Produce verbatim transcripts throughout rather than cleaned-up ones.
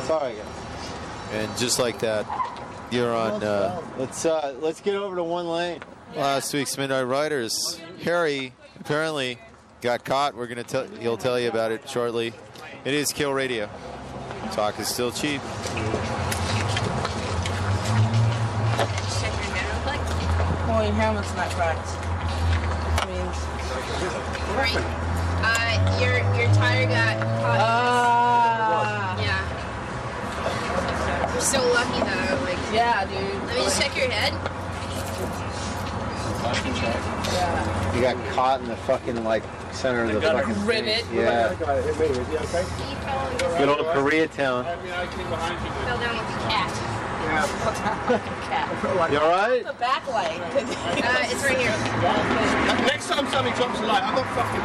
Sorry, guys. And just like that, you're on. Uh, let's uh, let's get over to one lane. Last week's Midnight Riders. Harry apparently got caught. We're gonna tell. He'll tell you about it shortly. It is Kill Radio. Talk is still cheap. Oh, your helmet's not cracked. Which means. Right. Uh, your your tire got caught. Ah. Yeah. You're so lucky though. Like. Yeah, dude. Let me just check your head. Yeah. You got caught in the fucking like center of the fucking rivet. Yeah. Good old Koreatown. Fell down like a cat. Cat. You all right? The back light. Uh, it's right here. Next time somebody drops a light, I'm not fucking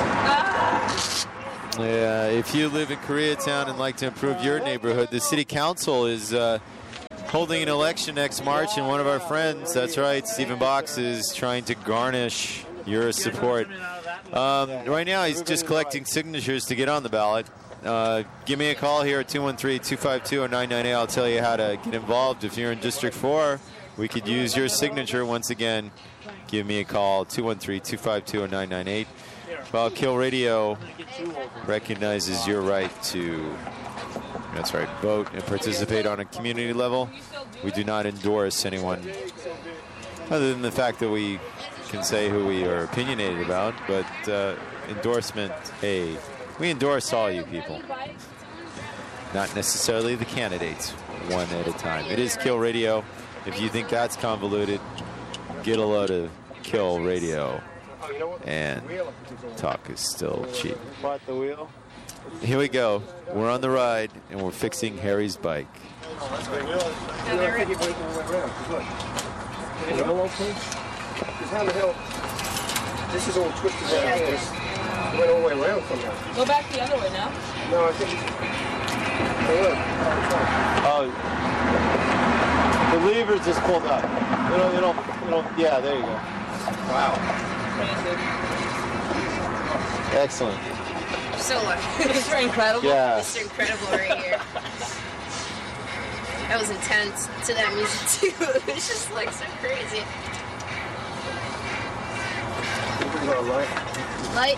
with you. Yeah, if you live in Koreatown and like to improve your neighborhood, the city council is uh, holding an election next March, and one of our friends, that's right, Stephen Box, is trying to garnish your support. Um, right now, he's just collecting signatures to get on the ballot. Uh, give me a call here at two one three, two five two, oh nine nine eight. I'll tell you how to get involved. If you're in District four, we could use your signature once again. Give me a call, two one three, two five two, oh nine nine eight. Well, Kill Radio recognizes your right to, that's right, vote and participate on a community level. We do not endorse anyone other than the fact that we can say who we are opinionated about, but uh, endorsement, hey, we endorse all you people, not necessarily the candidates, one at a time. It is Kill Radio. If you think that's convoluted, get a load of Kill Radio, and talk is still cheap. Bought the wheel. Here we go. We're on the ride, and we're fixing Harry's bike. This is all twisted around here. It went all the way around from there. Go back the other way now. No, I think it's... Oh, the levers just pulled up. It'll, it'll, it'll, yeah, there you go. Wow. Excellent. You're so lucky. Mister Incredible. Yeah. Mister Incredible right here. That was intense to that music too. It was just like so crazy. Light. Light.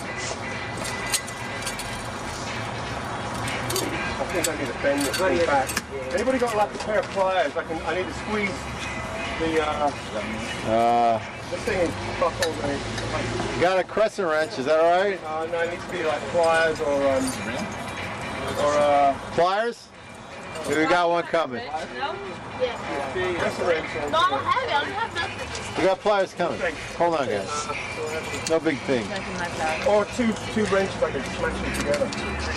I think I need to bend this thing back. Anybody got like a pair of pliers? I can. I need to squeeze the. Uh, Uh, this thing is buckled. I need, you got a crescent wrench, is that all right? uh, no, it needs to be like pliers or um, or uh, Pliers? We got one coming. No? crescent wrench. Or, No, I don't have it. I don't have nothing. We got pliers coming. Hold on, guys. No big thing. or two two wrenches. I can smash them together.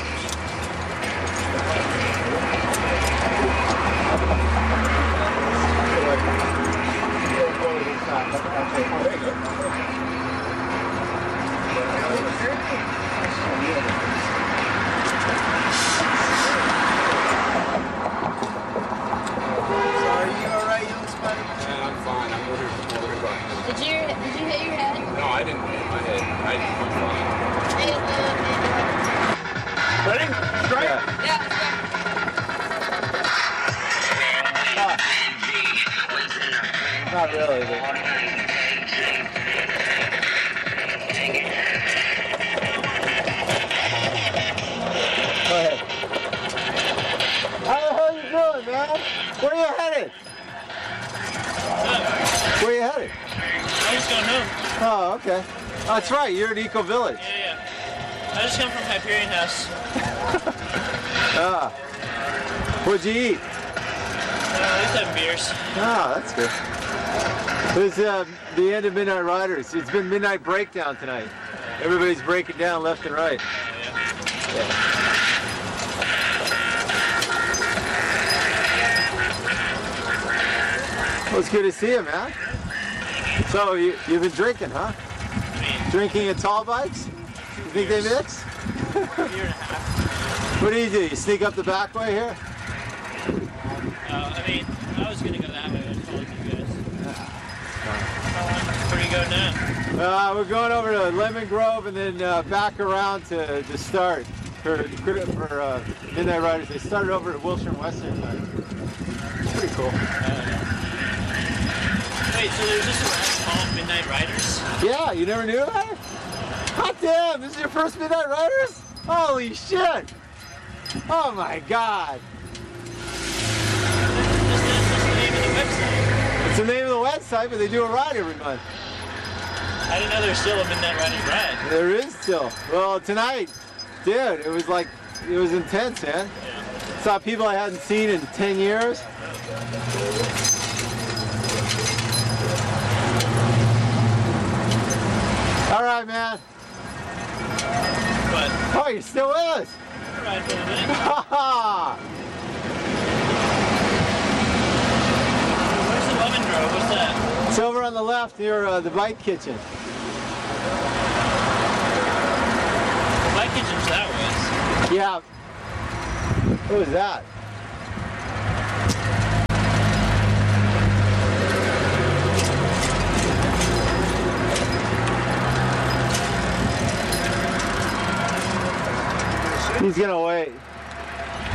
Did you did you hit your head? No, I didn't hit my head. I didn't I'm fine. Hey, uh, Ready? Straight? yeah. Ah. Not really, but... Go ahead. How the hell you doing, man? Where you headed? Where you headed? I'm just going home. Oh, okay. Oh, that's right. You're at Eco Village. Yeah, yeah. I just come from Hyperion House. Ah. What'd you eat? Uh, at least have beers. Ah, that's good. This is uh, the end of Midnight Riders. It's been Midnight Breakdown tonight. Everybody's breaking down left and right. Yeah. Well, it's good to see you, man. So you, you've been drinking, huh? Drinking at tall bikes? You think they mix? What do you do? You sneak up the back way here? Uh, I mean, I was going to go that way, but I'd probably you guys. Where do you go now? Uh, we're going over to Lemon Grove and then uh, back around to, to start. for for uh, Midnight Riders. They started over at Wilshire and Western side. It's pretty cool. Wait, so there's just a ride called Midnight Riders? Yeah, you never knew that? Hot damn, this is your first Midnight Riders? Holy shit! Oh my god! That's the, that's the name of the website. It's the name of the website, but they do a ride every month. I didn't know there was still a Midnight Riders ride. There is still. Well, tonight, dude, it was like, it was intense, man. Yeah. Saw people I hadn't seen in ten years. All right, man. But Oh, you're still with us. I'll ride for a minute. Where's the lemon grove? What's that? It's over on the left near uh, the bike kitchen. My kitchen's that way. Yeah. What was that? He's gonna wait.